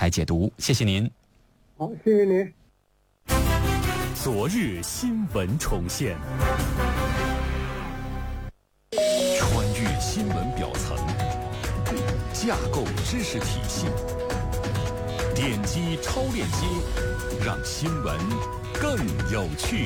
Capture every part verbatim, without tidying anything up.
彩解读，谢谢您。 好，谢谢您。 昨日新闻重现，穿越新闻表层，架构知识体系，点击超链接，让新闻更有趣。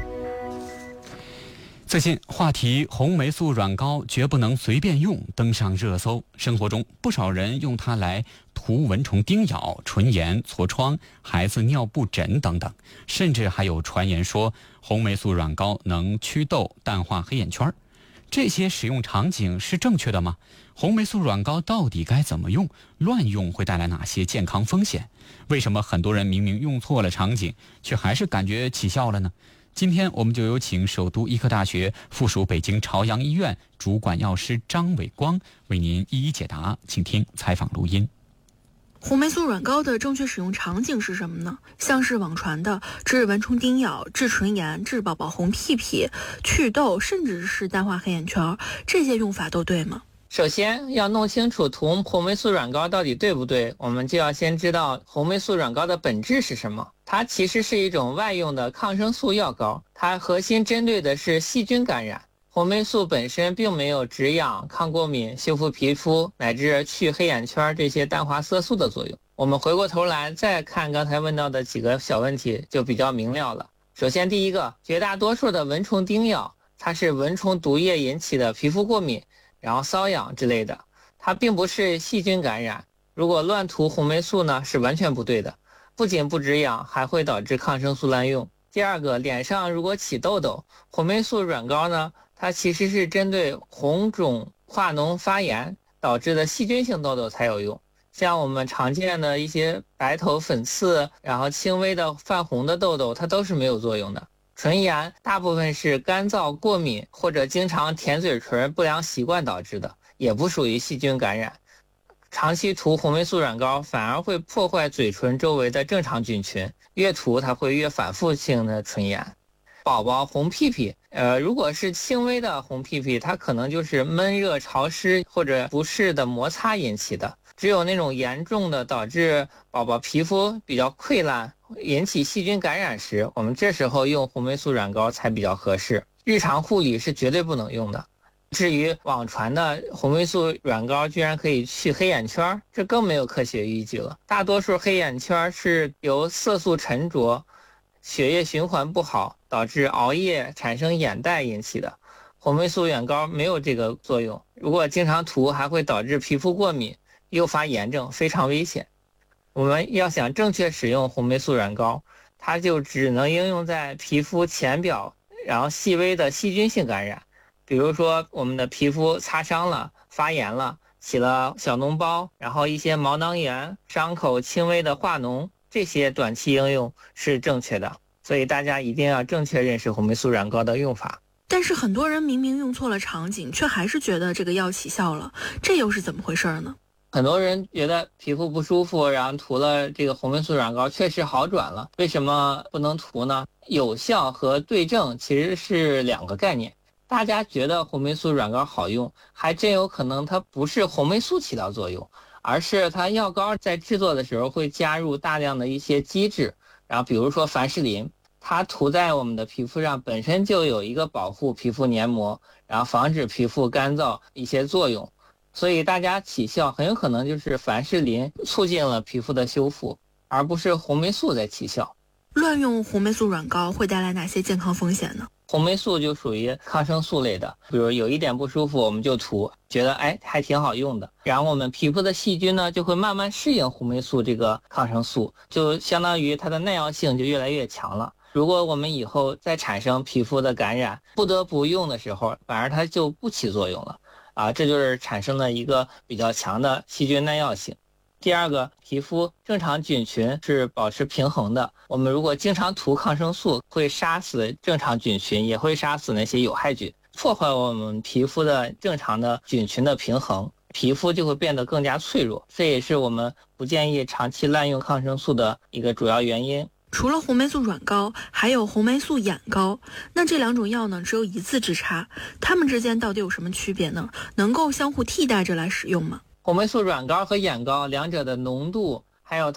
最近话题红霉素软膏绝不能随便用登上热搜，生活中不少人用它来涂蚊虫叮咬、唇炎、痤疮、孩子尿布疹等等，甚至还有传言说红霉素软膏能祛痘、淡化黑眼圈。这些使用场景是正确的吗？红霉素软膏到底该怎么用？乱用会带来哪些健康风险？为什么很多人明明用错了场景，却还是感觉起效了呢？今天我们就有请首都医科大学附属北京朝阳医院主管药师张伟光为您一一解答，请听采访录音。 红霉素软膏的正确使用场景是什么呢？像是网传的治蚊虫叮咬、治唇炎、治宝宝红屁屁、祛痘，甚至是淡化黑眼圈，这些用法都对吗？ 首先要弄清楚涂红霉素软膏到底对不对，我们就要先知道红霉素软膏的本质是什么。它其实是一种外用的抗生素药膏，它核心针对的是细菌感染。红霉素本身并没有止痒、抗过敏、修复皮肤乃至去黑眼圈这些淡化色素的作用。我们回过头来再看刚才问到的几个小问题，就比较明了了。首先第一个，绝大多数的蚊虫叮咬，它是蚊虫毒液引起的皮肤过敏，然后瘙痒之类的，它并不是细菌感染。如果乱涂红霉素呢，是完全不对的，不仅不止痒，还会导致抗生素滥用。第二个，脸上如果起痘痘，红霉素软膏呢，它其实是针对红肿化脓发炎导致的细菌性痘痘才有用。像我们常见的一些白头粉刺，然后轻微的泛红的痘痘，它都是没有作用的。唇炎大部分是干燥过敏或者经常舔嘴唇不良习惯导致的，也不属于细菌感染。长期涂红霉素软膏反而会破坏嘴唇周围的正常菌群，越涂它会越反复性的唇炎。宝宝红屁屁，呃，如果是轻微的红屁屁，它可能就是闷热潮湿或者不适的摩擦引起的。只有那种严重的导致宝宝皮肤比较溃烂，引起细菌感染时，我们这时候用红霉素软膏才比较合适。日常护理是绝对不能用的。至于网传的红霉素软膏居然可以去黑眼圈，这更没有科学依据了。大多数黑眼圈是由色素沉着、血液循环不好导致熬夜产生眼袋引起的，红霉素软膏没有这个作用。如果经常涂，还会导致皮肤过敏，诱发炎症，非常危险。我们要想正确使用红霉素软膏，它就只能应用在皮肤浅表，然后细微的细菌性感染，比如说我们的皮肤擦伤了、发炎了、起了小脓包，然后一些毛囊炎、伤口轻微的化脓，这些短期应用是正确的。所以大家一定要正确认识红霉素软膏的用法。 但是很多人明明用错了场景，却还是觉得这个药起效了，这又是怎么回事呢？ 很多人觉得皮肤不舒服，然后涂了这个红霉素软膏确实好转了，为什么不能涂呢？有效和对症其实是两个概念。大家觉得红霉素软膏好用，还真有可能它不是红霉素起到作用，而是它药膏在制作的时候会加入大量的一些基质，然后比如说凡士林，它涂在我们的皮肤上本身就有一个保护皮肤黏膜，然后防止皮肤干燥一些作用。所以大家起效很有可能就是凡士林促进了皮肤的修复，而不是红霉素在起效。 乱用红霉素软膏会带来哪些健康风险呢？ 红霉素就属于抗生素类的，比如有一点不舒服我们就涂，觉得哎还挺好用的，然后我们皮肤的细菌呢就会慢慢适应红霉素这个抗生素，就相当于它的耐药性就越来越强了。如果我们以后再产生皮肤的感染，不得不用的时候，反而它就不起作用了啊，这就是产生了一个比较强的细菌耐药性。第二个，皮肤正常菌群是保持平衡的，我们如果经常涂抗生素，会杀死正常菌群，也会杀死那些有害菌，破坏我们皮肤的正常的菌群的平衡，皮肤就会变得更加脆弱，这也是我们不建议长期滥用抗生素的一个主要原因。 除了红霉素软膏，还有红霉素眼膏，那这两种药呢，只有一字之差，它们之间到底有什么区别呢？能够相互替代着来使用吗？ 红霉素软膏和眼膏两者的浓度还有